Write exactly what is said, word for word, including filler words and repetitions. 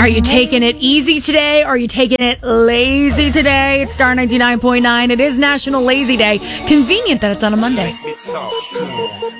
Are you taking it easy today? Or are you taking it lazy today? It's Star ninety-nine point nine. It is National Lazy Day. Convenient that it's on a Monday.